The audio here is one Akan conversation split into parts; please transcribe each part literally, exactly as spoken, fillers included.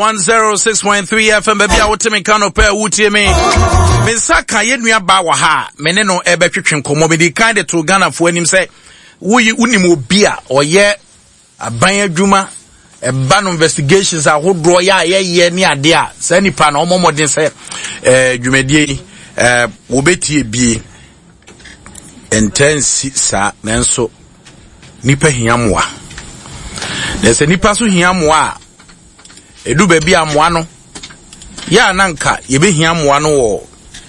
one oh six point three F M baby a wote me kan opa wutie me me saka ye nua ba wa ha me ne no e betwetwe nkomo me di kind to Ghana fo anim say woyi unim obi a oye aban adwuma e ba no investigations a hodro ya ye ye ne ade a sa nipa na omomodin say eh dwumadie eh wobetie bie intense sa nanso nipa hiamwa nese nipa so hiamwa edu baby amwa no ya nanka yebe hiamwa no wo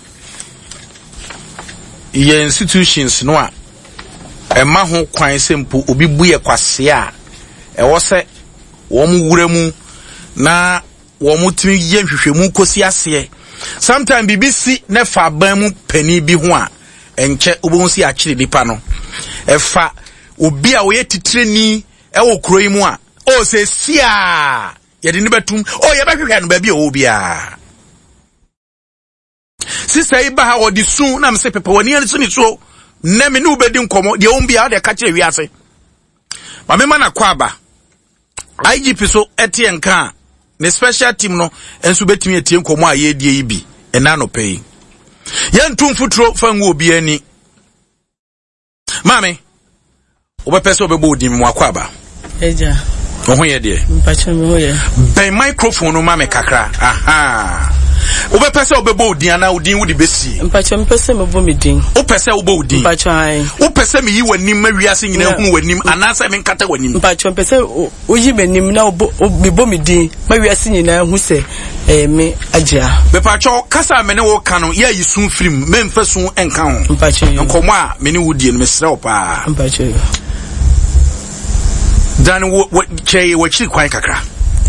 ye institutions no a ema ho kwan sempo obi buye kwase a e wo se wo mu wuremu na wo mu timi ye hwehwemu kosi ase sometimes bibisi ne fa ban mu pani bi ho a enche obonsi a kire nipa no e fa obi a wo ye titreni e wo kuro yi mu a o se sia ye de ne betum o ye behwehwe no ba bi o bia sister iba ha odi sun na mse pepe woni ani so ni so na me ne ubedi nkomo de ombia de ka kire wi ase ma me ma na kwaba I G P so etie nka ne special team no enso betimi etie nkomo a ye die yi bi ena no pay ye ntum futuro fa nwo obi ani mame obepese obebo odi mu akwaba eja oho ye de mpacha me ho ye ben microphone no mame kakra aha obepese obebo odi ana odi wudi besi mpacha mpese me bo medin opese obo odi mpacha ai opese me yi wanim mawiase nyina hunu wanim anasa me nkata wanim mpacha mpese oyi menim na obo me bo medin mawiase nyina hu se eh me agya bepacho kasa me ne wo kanu ya yi sun film me mfa sun enka ho mpacha nkomo a me ne wudi no me sra opa mpacha dan wo cheye wo chi kwai kakra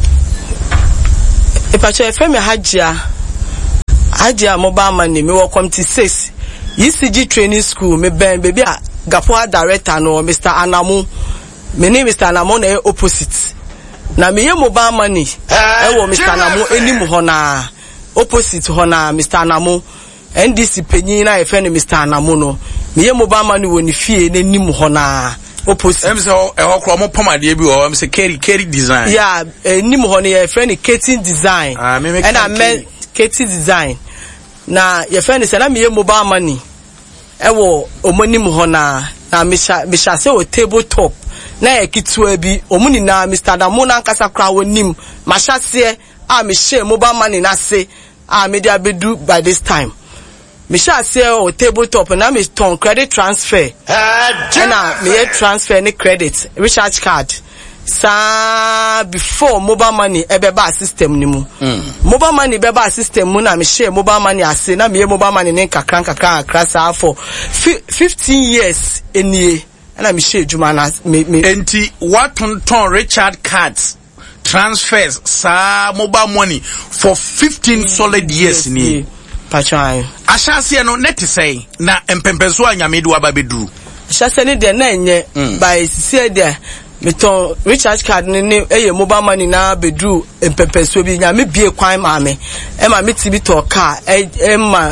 mpacha efe me hagya Adia mobile money me welcome to six E C G training school me ben baby a Gapoa director no Mister Anamu me name Mister Anamu na opposite na me ye mobile money e wo Mister Anamu enim ho na opposite ho na Mister Anamu N D C penyin na e fe no Mister Anamu no me ye mobile money wo ni fie na enim ho na opposite em so e ho kro mo pomade bi o em se carry carry design yeah enim ho na e fe no Kating design ah me me and I meant Kating design na your friend is na me mobile money e wo omonim ho na na me sha me sha se o tabletop na ekitu abi omuni na Mister Adamu na nkasa kra wonim ma sha se a me share mobile money na se a me dia bedu by this time me sha se o tabletop na me ton credit transfer na me transfer ni credit recharge card sa before mobile money ebeba system ni mu mm. mobile money beba system mu na me share mobile money ase na me mobile money ne kakran kakran krasa for fifteen years enie na me share juma na me, me enti what on ton Richard cards transfers sa mobile money for fifteen mm. solid years yes, ni pachai ashase no net say na empempeso anyamedu ababeduru ashase ne de na enye mm. by see there meton recharge card ni ni eye mobile money na bedru empepeso bi nya me bie kwan ma me e ma me tibi to car e ma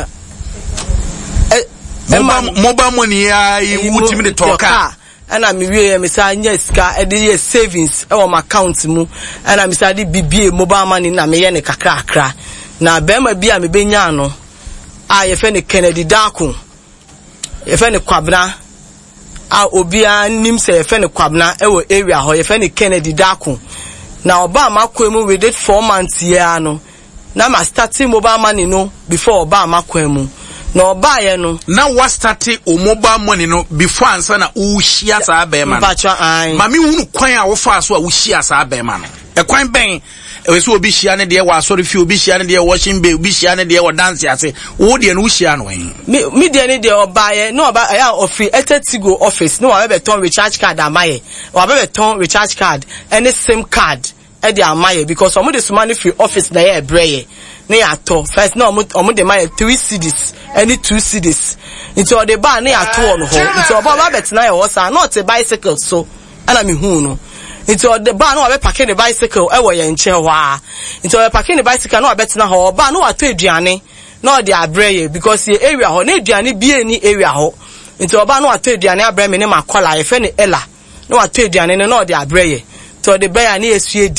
e ma mobile money ya yi wutimi de to car ana me wie me sa nya sika e de ye savings e wo my account mu ana me sa de bibie mobile money na me ye ne kakra akra na be ma bia me benya no a ye fe ne Kennedy Dako ye fe ne Kwabna a obia nim se fe ne Kwabna e wo area ho ye fe ne Kennedy Dako na oba makwa mu we did four months here no na ma starting mobile money no before oba makwa mu na oba ye no na what starting o mobile money no before ansa na wo hia sa ba ma ma me hunu kwan a wo fa so a wo hia sa ba ma no e kwan ben e so obi hia ne de wa sorry fi obi hia ne de washing bay obi hia ne de wo dance ase wo de no hia no en me me de ne de oba ye no oba ya office etetigo office no wa be ton recharge card amaye wa be ton recharge card any sim card e de amaye because omo de money free office na ye breye na ya to first no omo omo de maye three cedis any two cedis into the bar na ya to on ho into oba ba bet na ye wo sa not a bicycle so ana me hu no into the bar no wa be parking the bicycle e wo ye nche ho a into we parking the bicycle no wa bet na ho bar no wa to aduane no de abreye because the area ho na aduane bie ni area ho into oba no wa to aduane abreye me ne makola ye fe ne ella no wa to aduane no de abreye to the bear na esu edi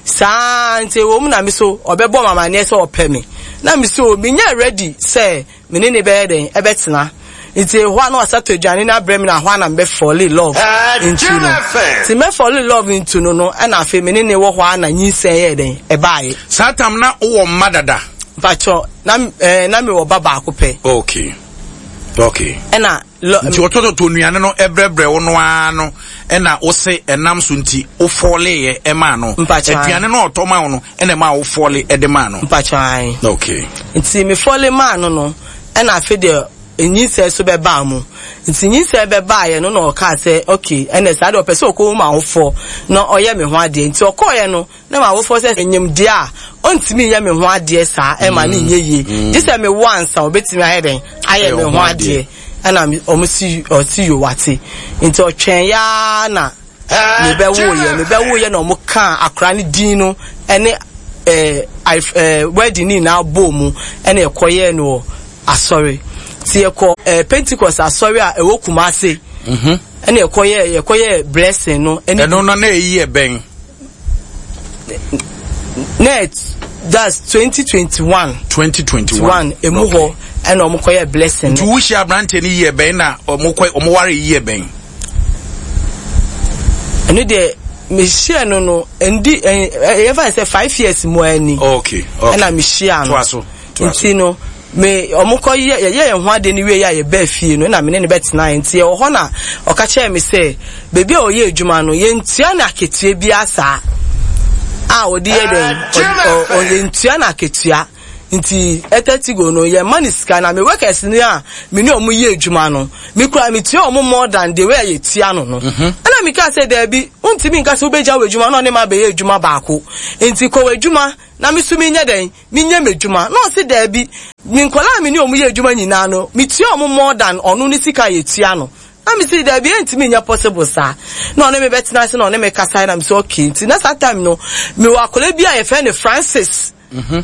sa nti wo mu na me so obebo mama ne se opɛ na me so me nya ready say me ne ne be den e betena nti ho na osato adwane na brem na ho na me fall in love into no ti me fall in love into no no na afi me ne ne wo ho na nyinsen ye den e baaye satam na wo madada pacho na eh, na me wo baba akopɛ okay okay ena nti ototo to nuane no ebrebre wo no ano ena wo se enam so nti wo fole ye ema no aduane no otoma wo no ena ma wo fole edema no mpachan okay nti me fole ma no no ena afi de enyinse so be ba mu nti nyinse be ba ye no no ka se okay ena sa de opese okwo ma wo fo no oye me ho ade nti okoye no na ma wo fo se enyim de a ontimi ye me ho ade sa e ma ne yeye this me once a obetimi aheden aye me ho ade ana omusi oti yo wate nti otwen ya na me be wo ye me be wo ye na omuka akra ne din no ene eh eh wedding ni na bomu ene ekoye no asori ti eko eh Pentecost asori a ewo Kumase mhm ene ekoye ekoye blessing no ene no no na eyi eben net that's twenty twenty-one twenty twenty-one emuho ena omukoye blessing to wish abrante ni ye ben na omukoye omware ye ben eno de me share no no endi e fa say five years mo ani okay okay ena me share no twaso twaso no me omukoye ye ye ho ade ni we ya ye ba fie no na me ne betina nti e ho na oka che me say bebi o ye adwuma no ye ntia na aketie bi asa ah odi ye den o ye ntia na aketua nti etati go no ye money scan na me workers ni a me ni omu ye adwuma no me kura me tia omu more than the way ye tia no no ana me ka say there bi unti mi nka say obeja we adwuma no ne ma be ye adwuma baako nti ko we adwuma na me sumi nya den me nya me adwuma no say there bi me nkola me ni omu ye adwuma nyina no me tia omu more than onu ni sika ye tia no na me say there bi ntimi nya possible sa no ne me betina say no ne me kasa na me say okay nti na that time no me wa kola bi a ye friend Francis mhm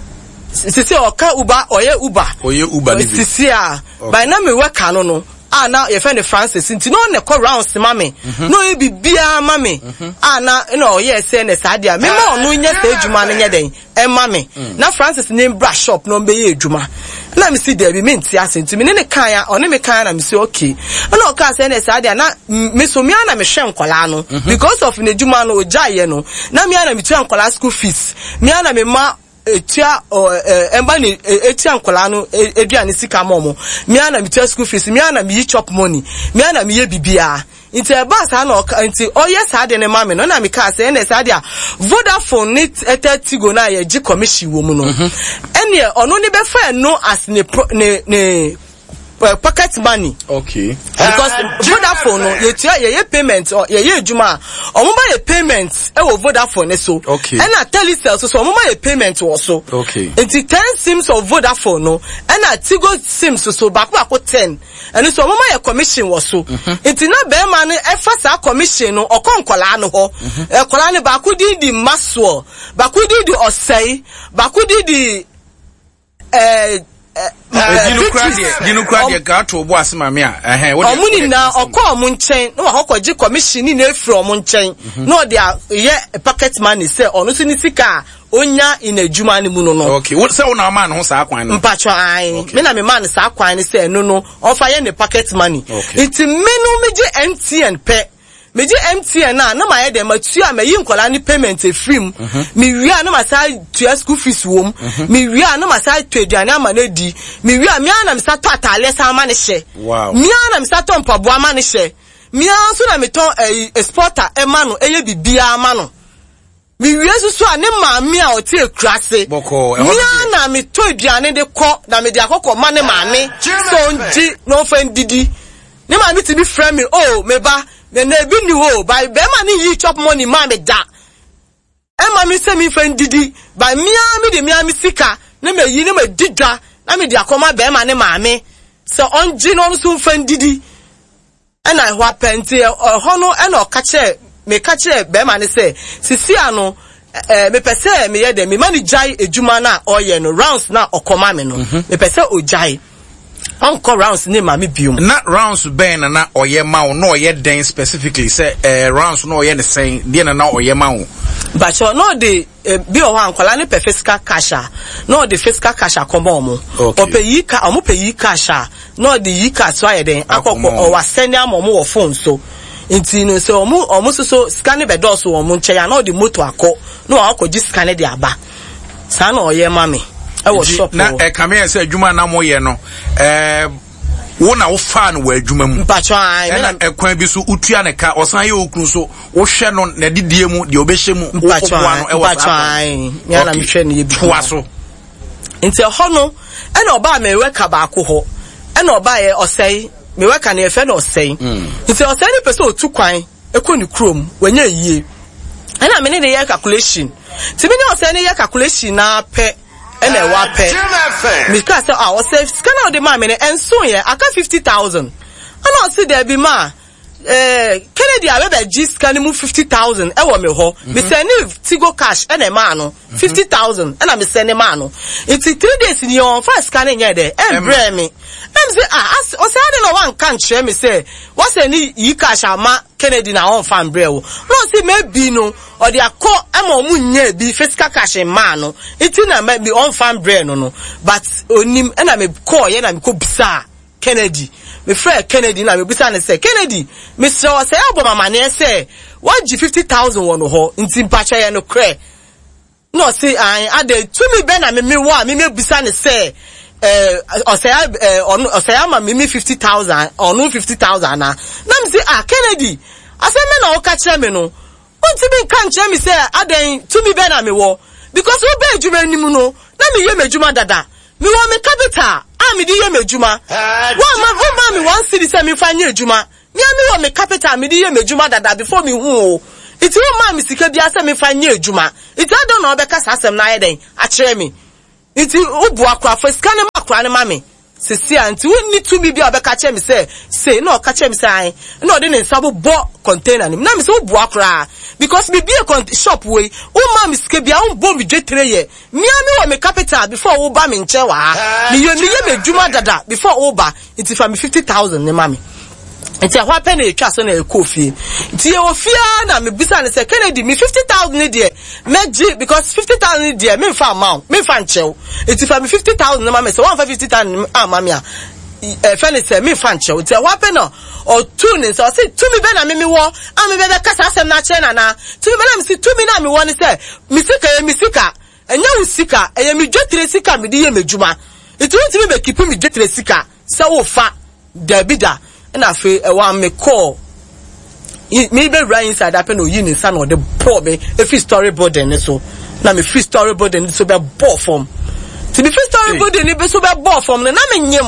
sisi oka uba oye uba oye uba ni sisi a by na me work no no ah na ye friend Francis nti no ne call rounds mame no e bibia mame ah na no oye say ne sadia me ma onu nya sa adwuma no nya den e mame na Francis ne brush shop no be ye adwuma na me see there be me nti ase nti me ne kan ya one me kan na me say okay na oka say ne sadia na me so me na me hwe nkola no because of ne adwuma no ojaye no na me na me tua nkola school fees me na me ma etia emba ni etia nkola no eduane sika momo me ana me tia school fees me ana me chop money me ana me ye bibia nti e ba sa na nti oye sa de ne mame no na me ka say na sa de a Vodafone ni thirty go na ye gi commission wo mu no ene ono ni be fa no as ne ne ne pocket money okay because Vodafone no ye tia ye payment or ye ye adwuma omo ba ye payment e wo Vodafone so okay and na Telecel so so omo ba ye payment also okay nti ten sims of Vodafone no and na Tigo sims so so back back ten and so omo ba ye commission wo so nti na be ma no e fa sa commission no okonkola no ho e kola ne ba ku di di maso ba ku di di osei ba ku di di eh Dinu krade ka to bo asema me a eh wo de omuni na okọ omu nchen no akọ gi commission ni na efri omu nchen no de ye packet money say onu si ni sika onya in adwuma ni mu no no okay wo say wo na man ho sa akwan no mpacho an me na me man sa akwan ni say no no ofa ye ne packet money it me no me gi M T N pe me gi M T N na na ma ye de ma tua me yi nkola ni payment e free mu me wia na ma sa tua school fees wo mu me wia na ma sa tua aduane ama na di me wia me na me sa to atale sa ama ne hye wow me na me sa to mpaboa ama ne hye me so na me ton e sporter e ma no eye bibia ama no me wia so so ane ma me a o te krase boko me na me to aduane de kọ na me de akọkọ ma ne ma me so nji no fan didi ne ma me ti bi frame me oh me ba na bi ni wo by be ma ni yi chop money ma me da e ma mi se mi fan didi by me a me de me a mi sika na me yi na me didwa na me de akoma be ma ne ma me so onji no so fan didi e na ho apenti ho no e na o ka che me ka che be ma ne se sisi ano eh me pese me ye de me mani jai ejuma na oye no rounds na okoma me no me pese o jai Uncle rounds name mami biom. Not rounds ben na oye ma no oye den specifically say eh rounds no oye the same dey na oye ma o. But you no the bi o han kwala ne fiscal cash no the fiscal cash akomo mo. O pe yi ka omo pe yi cash no the yi cash so aye den akoko o wa send am mo phone so. Inti no so omo omo so scan be do so omo nche ya no the motor akọ no akọ scan dey aba. Sa na oye ma me. I was shop na e come here say adwuma na mo ye no eh wo na wo fa no wa adwuma mu mpacho ai na ekwan bi so utua ne ka osan ye okunu so wo hwe no na didie mu de obehye mu mpacho mpacho ai ya na me hwe ne ye bi toa so nti ho no e na oba me weka ba ko ho e na oba ye osei me weka na efe na osei nti osei ni pese otu kwan ekoni krom wanya yie e na me ne ye calculation ti me ne osei ne ye calculation na pe ene wa pe mi ka say ah o say scan the man me en so ye aka fifty thousand ana o see there be ma eh Kennedy abebe G scan mu fifty thousand e wo me ho me send Tigo cash ene ma no fifty thousand ena me send ma no it three days ni on first scan nya there e bre me em say ah o say ade no wan kan kire me say what say ni yi cash ama Kennedy na on fan bre wo no say maybe no or the akọ ama mu nya bi fiscal cash ma no it na me on fan bre no no but onim ena me call ye na me ko bisa Kennedy me friend Kennedy na me bisa ne say Kennedy me say o say aboma mane say what g fifty thousand won ho nti mpacha ye no kre no say I ade to me be na me me wa me me bisa ne say eh o say eh o say ama me me fifty thousand or no fifty thousand na na me say ah Kennedy I say me na o ka kire me no unti me kan kire me say ade to me be na me wo because we be adwuma nim no na me ye madwuma dada me wo me capital ah me di ye madwuma wa ma wo ma me one city say me fa nye adwuma me me wo me capital me di ye madwuma dada before me hu iti wo ma me sika bia say me fa nye adwuma iti adon na obeka sasem na ye den a kire me iti obu akwa for scan ma akwa ne ma me sisi anti woni to me bia obeka kire me say say no ka kire me say no de ne nsabo bo container ni na me say obu akwa because me be a shop way o ma me sika bia on bo me dwetre ye me me wo me capital before wo ba me nche wa me ye me ye me dwuma dada before wo ba iti fa me fifty thousand ne ma me iti ahwa pe na etwa so na ekofie iti ye ofia na me bisa ne say Kennedy me fifty thousand ne de meji because fifty thousand de me fa amount me fa nche iti fa me fifty thousand ne ma me say one fifty thousand ah ma me a eh fa ne say me fa nche iti ahwa pe na or two ne so say two me be na me me wo am me be kasa asem na che na na two me na me say two me na me wo ne say me sika ye me sika enya wo sika eye me dwetre sika me di ye medwuma iti wonti me be keep me dwetre sika say wo fa dabida na fe e wa me call me be right inside happen o yi ni san o de poor me e free storyboard en so na me free storyboard en so be ball form ti be free storyboard en be so be ball form na me nyem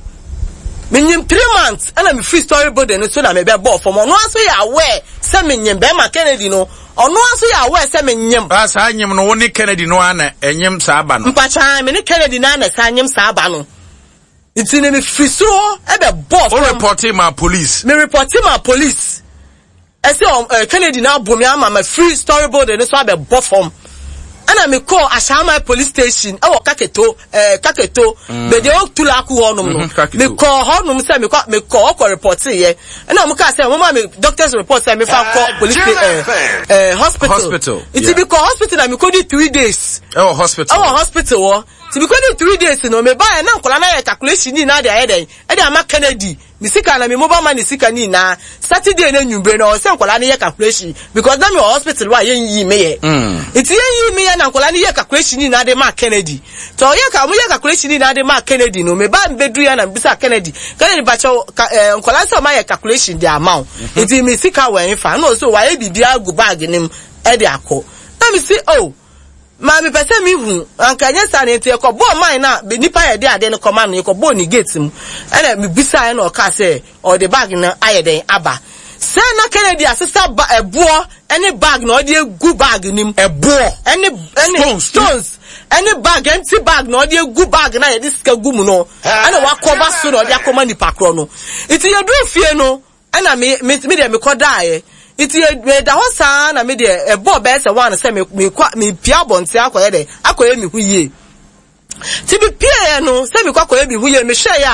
me nyem three months and me free storyboard en so na me be ball form no aso ya aware say me nyem be ma Kennedy no ono aso ya aware say me nyem ba sa nyem no woni Kennedy no ana enyem sa aba no mpacha me ni Kennedy na na sa nyem sa aba no it's me free so e be ball form reporting my police me reporting my police I say um uh, Kennedy now boom ya ma free storyboard and so I be ball form and I me call Ashama police station e wo Kaketo eh Kaketo be dey ok tulaku honum no me call honum say me call me call ko report here and I say mama me doctors report say me fa call police eh eh hospital hospital it be call hospital and me call it three days oh hospital oh hospital wo ti be call three days no me buy na nkola na calculation ni na dey head e dey ama Kennedy mi sika na me mobile money sika ni na Saturday na nyumbre na o se nkola na ye calculation because na me hospital wa ye yi me ye it ye yi me na nkola na ye calculation ni na dey ma Kennedy to ye ka mo ye calculation ni na dey ma Kennedy no me ba mbedu ya na bisa Kennedy Kennedy ba cho nkola se ma ye calculation the amount it me sika wa fa no so wa ye bibia go bag nim e dey akọ na me say oh ma me pese mi hu anka nya sa na etie ko bo man na be nipa ye de ade no command no ko bo ni gate mu ena me bisa na o ka say o the bag na ayeden aba say na Kennedy asesa ba ebo any bag na o de gu bag nim ebo any any stones any bag empty bag na o de gu bag na ye diska gu mu no ena wa cover so na o de akoma nipa kro no iti ye do fie no ena me me de me ko daaye iti ye da ho saa na me de e bo be se wan se me me kwa me pia bonte akoye de akoye me hu yie ti bi pia no se me kwa akoye bi hu yie me hwe ya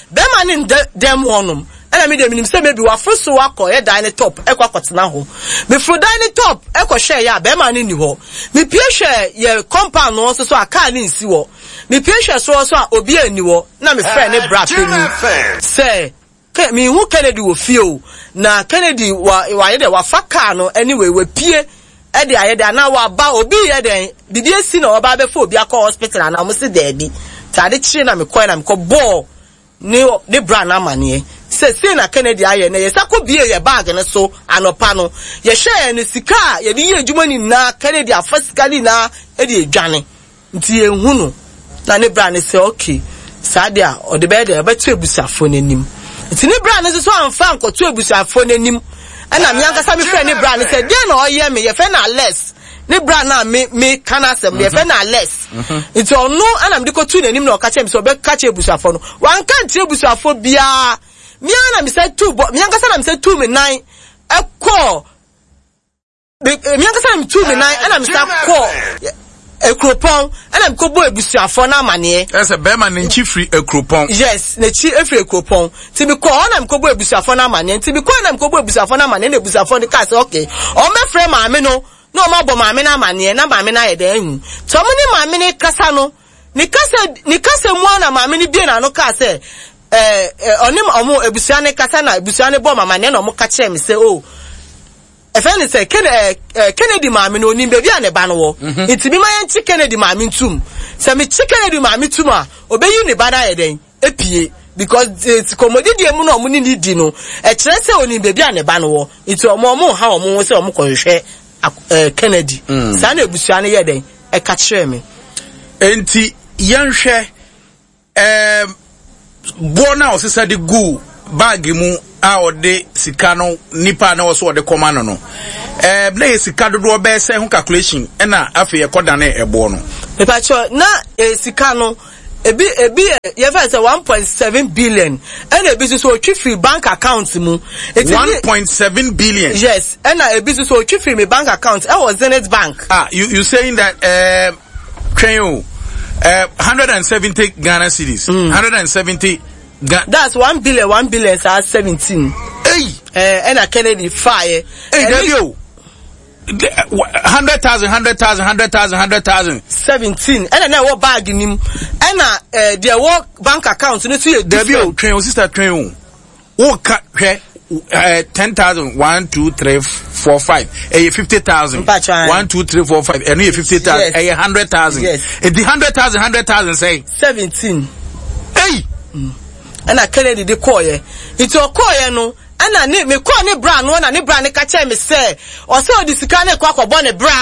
be ma ni dem honum ana me dem nim say maybe wa foso akọ e dan top e kwa kwatena ho me fro dan top e kwa hwe ya be ma ni ni ho me pie hwe ye compound no so so aka ni nsi wo me pie hwe so so a obi ani wo na me friend ne bra peni say me hu Kennedy wo fie na Kennedy wa wa ye de wa faka no anyway we pie e de aye de na wa ba obi ye de bibi esi na oba be fo obi akọ hospital na mo se de bi tade chire na me kọ na me kọ ball ni de bra na mane se se na Kennedy aye na ye sako bie ye bag ne so anopa no ye hye ne sika ye di ye adwuma ni na Kennedy afasikali na e de adwane nti ye hu no na ne bra ne se okay sadia o de be de be tu ebusafo nanim nti ne bra ne so amfa ankoto ebusafo nanim ana me ankasa me friend ne bra ne se de na oye me ye fe na less ne bra na me me kana sem ye fe na less nti onu ana me de ko tu nanim na o ka che me so be ka che ebusafo no wan ka nti ebusafo bia me ana me say two me ankasa na me say two me nine e ko me ankasa na me two me nine ana me say ko ekropon ana me ko bo ebusuafo na amane e se be ma ne nchi free ekropon yes ne chi efri ekropon ti me ko ana me ko bo ebusuafo na amane ti me ko ana me ko bo ebusuafo na amane na ebusuafo ni ka say okay o me frɛ ma me no no ma bo ma me na amane na ma me na ye da hu to mo ni ma me ni kasa no ni kasa ni kasa mu ana ma me ni bi na no ka say eh onim omo ebusuane kasa na ebusuane bo ma mane na omo ka che me say oh efeni say Kennedy maame no onim bebi ane ba no wo iti bi ma yanti Kennedy maame ntum say me chi Kennedy maame ntum a obeyi ne ba da ye den epie because it's commodity emu no omo ni di no e kire say onim bebi ane ba no wo iti omo omo ha omo say omo ko hwehwe Kennedy sa na ebusuane ye den e ka kire me enti yanhwe eh bona osisa de gu bag mu a ode sika no nipa na wo so ode komano no eh na sika dodo be se ho calculation e na afi ye koda na ebo no pepa cho na e sika no ebi ebi ye fa say one point seven billion and ebi so twi free bank account mu one point seven billion yes and na ebi so twi free me bank account e was Zenith Bank. Ah, you you saying that uh train uh one hundred seventy Ghana cedis mm. one hundred seventy Ga- that's one billion one billion so seventeen hey eh and a Kennedy fire hey devio one hundred thousand one hundred thousand one hundred thousand one hundred thousand seventeen and na wo bag nim and na eh there wo bank account no to devio train sister train wo ka hwe uh, ten thousand one two three four five eh fifty thousand one two three four five and you fifty thousand eh one hundred thousand yes eh the one hundred thousand one hundred thousand say seventeen hey mm. And I Kennedy de koye iti okoye no ana ne me ko ne bra no na ne bra ne ka che me say o se odi sika ne kwa kwabo ne bra